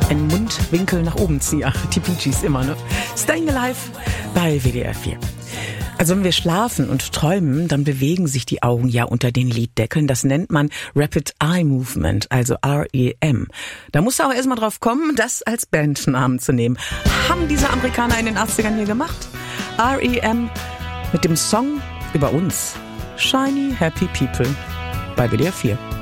einen Mundwinkel nach oben ziehe. Ach, die Bee Gees immer, ne? Staying Alive bei WDR 4. Also wenn wir schlafen und träumen, dann bewegen sich die Augen ja unter den Liddeckeln. Das nennt man Rapid Eye Movement, also REM. Da musst du auch erstmal drauf kommen, das als Bandnamen zu nehmen. Haben diese Amerikaner in den 80ern hier gemacht? REM mit dem Song über uns. Shiny Happy People bei WDR 4.